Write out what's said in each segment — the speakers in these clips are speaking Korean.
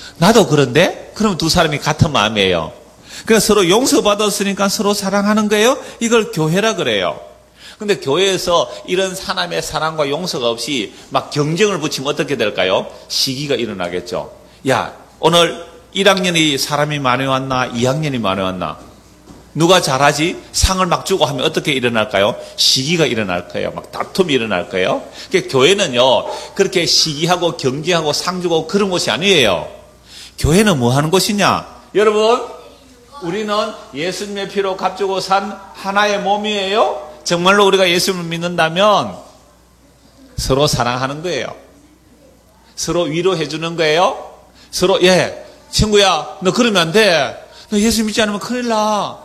나도 그런데? 그럼 두 사람이 같은 마음이에요. 그래서 서로 용서받았으니까 서로 사랑하는 거예요. 이걸 교회라 그래요. 근데 교회에서 이런 하나님의 사랑과 용서가 없이 막 경쟁을 붙이면 어떻게 될까요? 시기가 일어나겠죠. 야, 오늘 1학년이 사람이 많이 왔나? 2학년이 많이 왔나? 누가 잘하지? 상을 막 주고 하면 어떻게 일어날까요? 시기가 일어날 거예요. 막 다툼이 일어날 거예요. 그러니까 교회는요, 그렇게 시기하고 경쟁하고 상 주고 그런 곳이 아니에요. 교회는 뭐 하는 곳이냐? 여러분, 우리는 예수님의 피로 값주고 산 하나의 몸이에요. 정말로 우리가 예수님을 믿는다면 서로 사랑하는 거예요. 서로 위로해 주는 거예요. 서로, 예, 친구야, 너 그러면 안 돼. 너 예수 믿지 않으면 큰일 나.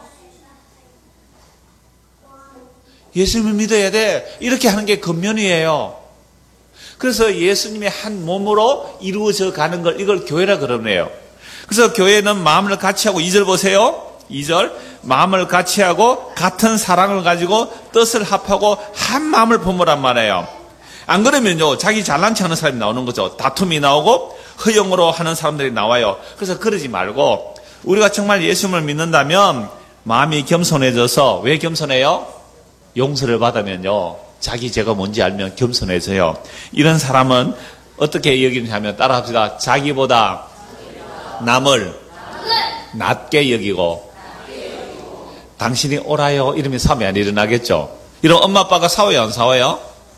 예수님을 믿어야 돼. 이렇게 하는 게 겉면이에요. 그래서 예수님의 한 몸으로 이루어져 가는 걸, 이걸 교회라 그러네요. 그래서 교회는 마음을 같이 하고, 2절 보세요. 2절, 마음을 같이 하고 같은 사랑을 가지고 뜻을 합하고 한 마음을 품으란 말이에요. 안 그러면요, 자기 잘난 체 하는 사람이 나오는 거죠. 다툼이 나오고 허영으로 하는 사람들이 나와요. 그래서 그러지 말고 우리가 정말 예수님을 믿는다면 마음이 겸손해져서, 왜 겸손해요? 용서를 받으면요, 자기 죄가 뭔지 알면 겸손해져요. 이런 사람은 어떻게 여기냐면, 따라합시다. 자기보다 남을 낮게 여기고 당신이 옳아요 이러면 싸움이 안 일어나겠죠. 이런 엄마 아빠가 싸워요, 안 싸워요?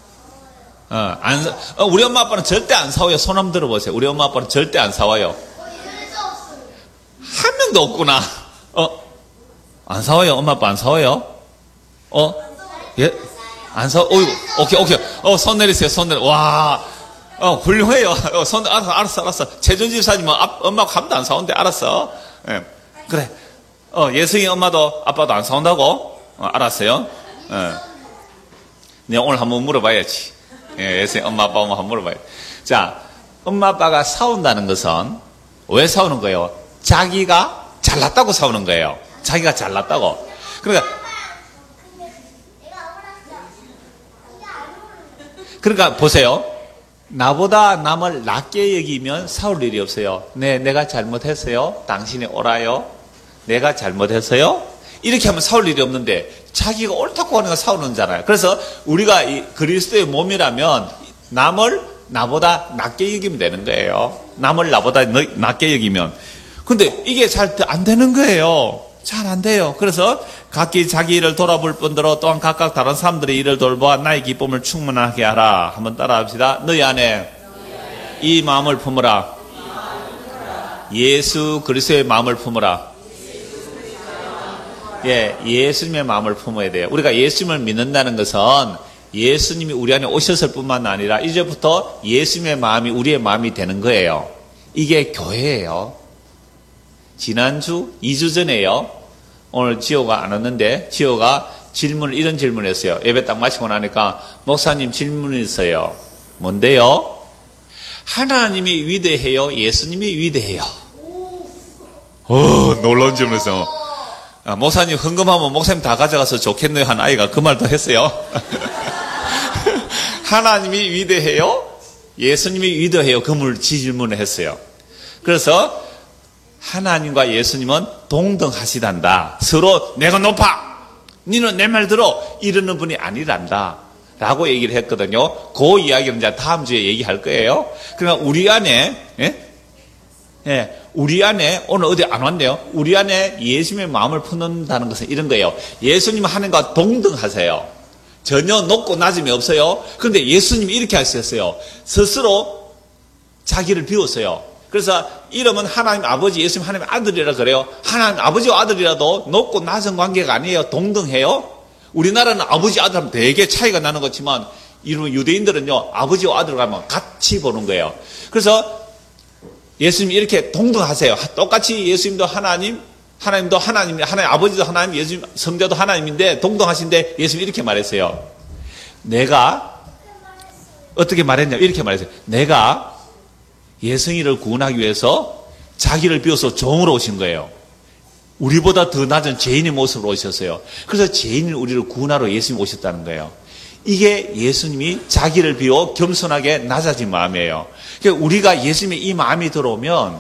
우리 엄마 아빠는 절대 안 싸워요. 손 한번 들어보세요. 우리 엄마 아빠는 절대 안 싸워요. 한 명도 없구나. 안 싸워요? 엄마 아빠 안 싸워요? 예? 안 싸워? 오케이. 손 내리세요. 손 내려. 와, 훌륭해요. 알았어. 최준집사님은 엄마가 한 번도 안 싸우는데, 알았어. 예. 그래. 예승이 엄마도 아빠도 안 싸운다고? 알았어요. 내가 오늘 한번 물어봐야지. 예승이 엄마 아빠 한번 물어봐야지. 자, 엄마 아빠가 싸운다는 것은 왜 싸우는 거예요? 자기가 잘났다고 싸우는 거예요. 자기가 잘났다고. 그러니까 보세요. 나보다 남을 낮게 여기면 싸울 일이 없어요. 네, 내가 잘못했어요. 당신이 옳아요. 내가 잘못했어요. 이렇게 하면 싸울 일이 없는데 자기가 옳다고 하는 거 싸우는 잖아요. 그래서 우리가 이 그리스도의 몸이라면 남을 나보다 낮게 여기면 되는 거예요. 남을 나보다 낮게 여기면. 근데 이게 잘 안 되는 거예요. 잘 안 돼요. 그래서 각기 자기 일을 돌아볼 뿐더러 또한 각각 다른 사람들의 일을 돌보아 나의 기쁨을 충만하게 하라. 한번 따라합시다. 너희 안에 이 마음을 품으라. 예수 그리스도의 마음을 품으라. 예, 예수님의 마음을 품어야 돼요. 우리가 예수님을 믿는다는 것은 예수님이 우리 안에 오셨을 뿐만 아니라 이제부터 예수님의 마음이 우리의 마음이 되는 거예요. 이게 교회예요. 지난주 2주 전에요. 오늘 지호가 안 왔는데 지호가 이런 질문을 했어요. 예배 딱 마치고 나니까 목사님 질문이 있어요. 뭔데요? 하나님이 위대해요? 예수님이 위대해요? 놀라운 질문이었어요. 목사님 헌금하면 목사님 다 가져가서 좋겠네요 한 아이가 그 말도 했어요. 하나님이 위대해요? 예수님이 위대해요? 그 질문을 했어요. 그래서 하나님과 예수님은 동등하시단다. 서로 내가 높아, 니는 내 말 들어, 이러는 분이 아니란다 라고 얘기를 했거든요. 그 이야기는 이제 다음 주에 얘기할 거예요. 그러니까 우리 안에 우리 안에 오늘 어디 안 왔네요. 우리 안에 예수님의 마음을 품는다는 것은 이런 거예요. 예수님은 하나님과 동등하세요. 전혀 높고 낮음이 없어요. 그런데 예수님이 이렇게 하셨어요. 스스로 자기를 비웠어요. 그래서 이름은 하나님 아버지, 예수님 하나님 아들이라 그래요. 하나님 아버지와 아들이라도 높고 낮은 관계가 아니에요. 동등해요. 우리나라는 아버지 아들 하면 되게 차이가 나는 거지만 이런 유대인들은요, 아버지와 아들을 하면 같이 보는 거예요. 그래서 예수님이 이렇게 동등하세요. 똑같이 예수님도 하나님도 하나님, 아버지도 하나님, 예수님 성자도 하나님인데 동등하신데 예수님이 이렇게 말했어요. 내가 어떻게 말했냐? 이렇게 말했어요. 내가 예승이를 구원하기 위해서 자기를 비워서 종으로 오신 거예요. 우리보다 더 낮은 죄인의 모습으로 오셨어요. 그래서 죄인인 우리를 구원하러 예수님이 오셨다는 거예요. 이게 예수님이 자기를 비워 겸손하게 낮아진 마음이에요. 그러니까 우리가 예수님의 이 마음이 들어오면